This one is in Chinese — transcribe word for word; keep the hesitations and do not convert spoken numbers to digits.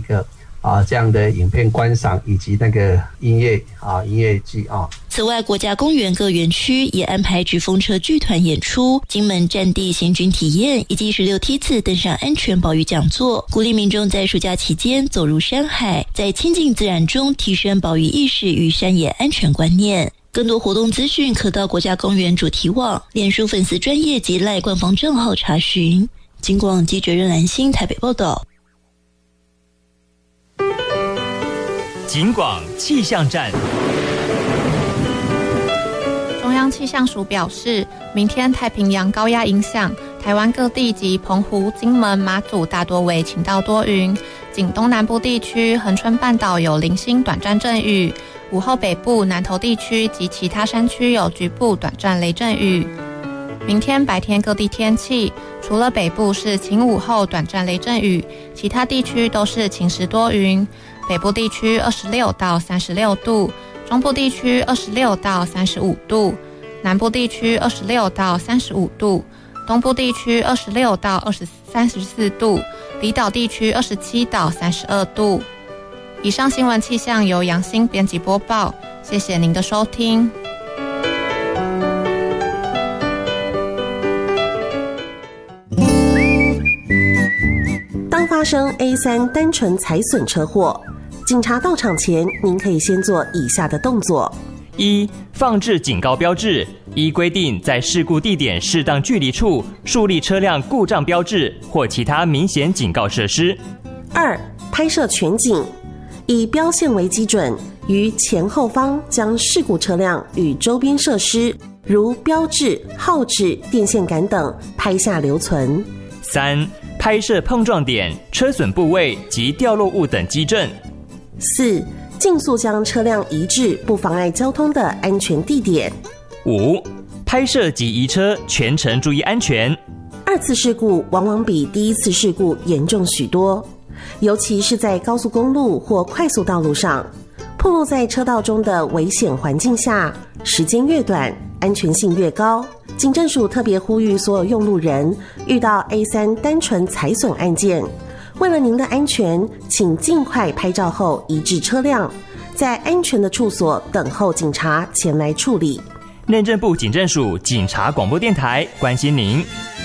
个啊，这样的影片观赏以及那个音乐啊，音乐剧啊。 此外，国家公园各园区也安排纸风车剧团演出、金门战地行军体验以及十六梯次登山安全保育讲座，鼓励民众在暑假期间走入山海，在亲近自然中提升保育意识与山野安全观念。更多活动资讯可到国家公园主题网、脸书粉丝专页及赖官方账号查询。警广记者任兰心台北报道。 警广气象站。 中央气象署表示，明天太平洋高压影响台湾各地及澎湖、金门、马祖大多为晴到多云，仅东南部地区、恒春半岛有零星短暂阵雨，午后北部、南投地区及其他山区有局部短暂雷阵雨。明天白天各地天气，除了北部是晴午后短暂雷阵雨，其他地区都是晴时多云。北部地区二十六到三十六度，中部地区二十六到三十五度，南部地区二十六到三十五度，东部地区二十六到三十四度，离岛地区二十七到三十二度。以上新闻气象由杨欣编辑播报，谢谢您的收听。 当发生 A 三 单纯财损车祸，警察到场前，您可以先做以下的动作： 一、放置警告标志，依规定在事故地点适当距离处树立车辆故障标志或其他明显警告设施； 二、拍摄全景，以标线为基准，于前后方将事故车辆与周边设施，如标志、号志、电线杆等拍下留存； 三、拍摄碰撞点、车损部位及掉落物等基证； 四、尽速将车辆移至不妨碍交通的安全地点； 五、拍摄及移车全程注意安全。 二次事故往往比第一次事故严重许多，尤其是在高速公路或快速道路上，暴露在车道中的危险环境下，时间越短，安全性越高。警政署特别呼吁所有用路人，遇到 A 三 单纯财损案件，为了您的安全，请尽快拍照后移至车辆，在安全的处所等候警察前来处理。 内政部警政署警察广播电台关心您。